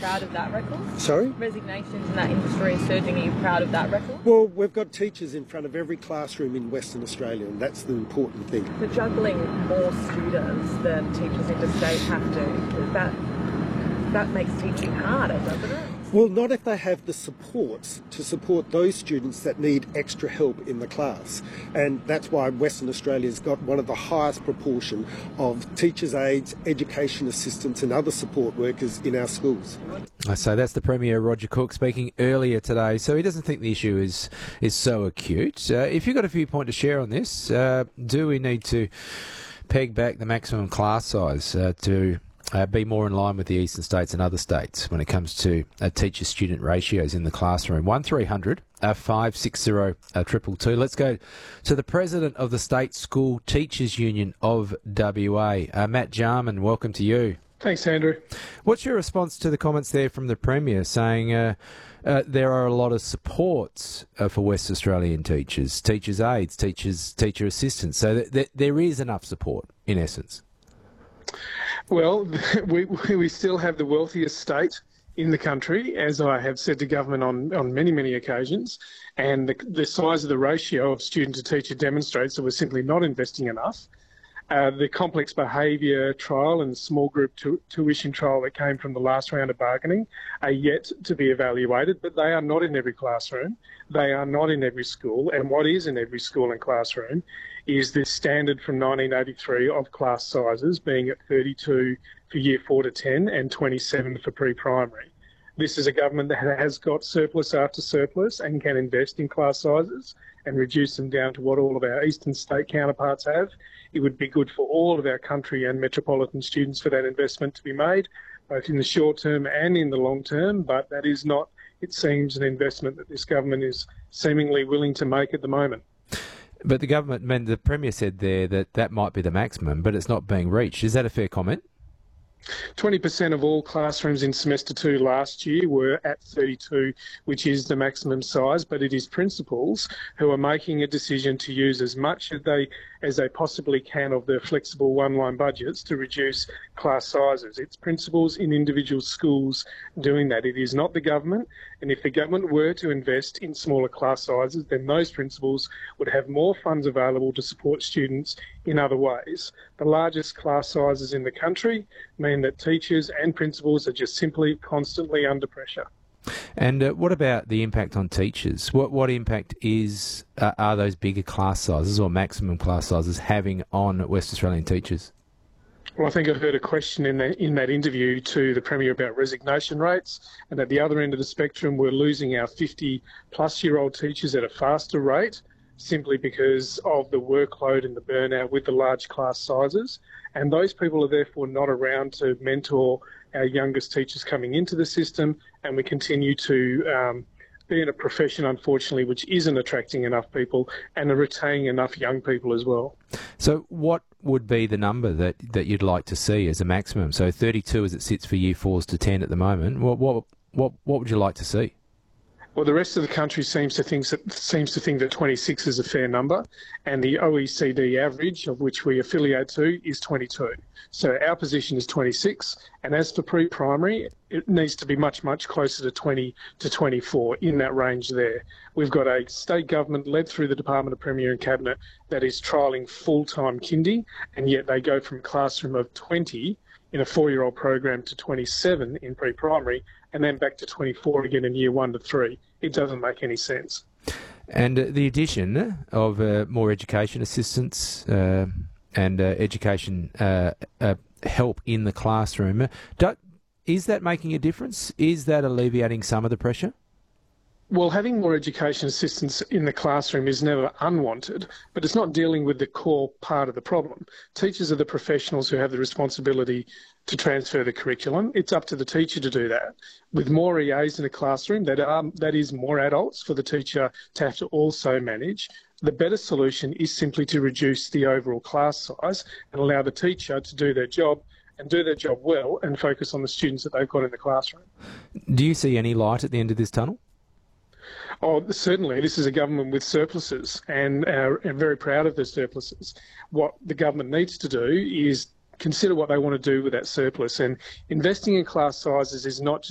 proud of that record? Sorry? Resignations in that industry is surging. Are you proud of that record? Well, we've got teachers in front of every classroom in Western Australia, and that's the important thing. But juggling more students than teachers interstate have to, that makes teaching harder, doesn't it? Well, not if they have the supports to support those students that need extra help in the class. And that's why Western Australia's got one of the highest proportion of teachers' aides, education assistants and other support workers in our schools. So that's the Premier, Roger Cook, speaking earlier today. So he doesn't think the issue is so acute. If you've got a viewpoint to share on this, do we need to peg back the maximum class size to be more in line with the eastern states and other states when it comes to teacher-student ratios in the classroom? 1300 560 222. Let's go to the President of the State School Teachers Union of WA, Matt Jarman. Welcome to you. Thanks, Andrew. What's your response to the comments there from the Premier saying there are a lot of supports for West Australian teachers, teachers' aides, teacher assistants, so that there is enough support in essence? Well, we still have the wealthiest state in the country, as I have said to government on many, many occasions, and the size of the ratio of student to teacher demonstrates that we're simply not investing enough. The complex behaviour trial and small group tuition trial that came from the last round of bargaining are yet to be evaluated, but they are not in every classroom. They are not in every school, and what is in every school and classroom is this standard from 1983 of class sizes being at 32 for year 4 to 10 and 27 for pre-primary. This is a government that has got surplus after surplus and can invest in class sizes and reduce them down to what all of our eastern state counterparts have. It would be good for all of our country and metropolitan students for that investment to be made, both in the short term and in the long term, but that is not, it seems, an investment that this government is seemingly willing to make at the moment. But the government, the Premier said there that might be the maximum, but it's not being reached. Is that a fair comment? 20% of all classrooms in semester 2 last year were at 32, which is the maximum size, but it is principals who are making a decision to use as much as they possibly can of their flexible one-line budgets to reduce class sizes. It's principals in individual schools doing that. It is not the government, and if the government were to invest in smaller class sizes, then those principals would have more funds available to support students in other ways. The largest class sizes in the country mean that teachers and principals are just simply constantly under pressure. And what about the impact on teachers? What impact are those bigger class sizes or maximum class sizes having on West Australian teachers? Well, I think I heard a question in that interview to the Premier about resignation rates, and at the other end of the spectrum, we're losing our 50-plus-year-old teachers at a faster rate, simply because of the workload and the burnout with the large class sizes. And those people are therefore not around to mentor our youngest teachers coming into the system, and we continue to be in a profession, unfortunately, which isn't attracting enough people and are retaining enough young people as well. So what would be the number that you'd like to see as a maximum? So 32 as it sits for year 4s to 10 at the moment. What would you like to see? Well, the rest of the country seems to think that 26 is a fair number, and the OECD average, of which we affiliate to, is 22. So our position is 26, and as for pre-primary, it needs to be much, much closer to 20 to 24, in that range there. We've got a state government led through the Department of Premier and Cabinet that is trialling full-time kindy, and yet they go from a classroom of 20 in a 4-year-old program to 27 in pre-primary, and then back to 24 again in year 1 to 3. It doesn't make any sense. And the addition of more education assistants and education help in the classroom, is that making a difference? Is that alleviating some of the pressure? Well, having more education assistants in the classroom is never unwanted, but it's not dealing with the core part of the problem. Teachers are the professionals who have the responsibility to transfer the curriculum. It's up to the teacher to do that. With more EAs in a classroom, that is more adults for the teacher to have to also manage. The better solution is simply to reduce the overall class size and allow the teacher to do their job and do their job well and focus on the students that they've got in the classroom. Do you see any light at the end of this tunnel? Oh, certainly. This is a government with surpluses and very proud of their surpluses. What the government needs to do is consider what they want to do with that surplus, and investing in class sizes is not